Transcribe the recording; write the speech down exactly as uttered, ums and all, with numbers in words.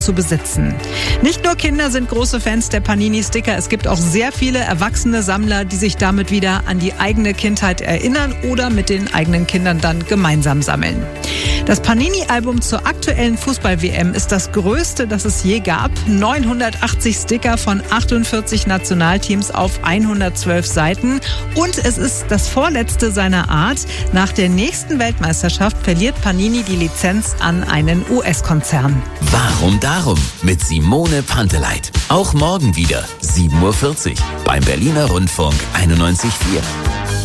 zu besitzen. Nicht nur Kinder sind große Fans der Panini-Sticker, es gibt auch sehr viele erwachsene Sammler, die sich damit wieder an die eigene Kindheit erinnern oder mit den eigenen Kindern dann gemeinsam sammeln. Das Panini-Album zur aktuellen Fußball-W M ist das größte, das es je gab. neunhundertachtzig Sticker von achtundvierzig Nationalteams auf hundertzwölf Seiten. Und es ist das vorletzte seiner Art. Nach der nächsten Weltmeisterschaft verliert Panini die Lizenz an einen U S-Konzern. Warum darum? Mit Simone Panteleit. Auch morgen wieder sieben Uhr vierzig beim Berliner Rundfunk einundneunzig Komma vier.